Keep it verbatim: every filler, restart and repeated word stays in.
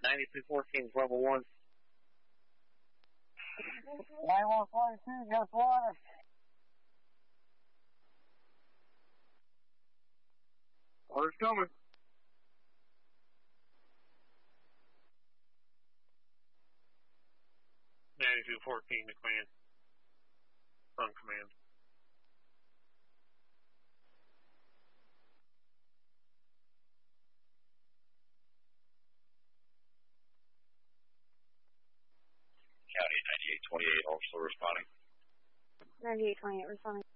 ninety-two fourteen is level one. ninety-one forty-two, just water. Water's coming. ninety-two fourteen to command. On command. County ninety-eight twenty-eight, also responding. ninety-eight twenty-eight responding.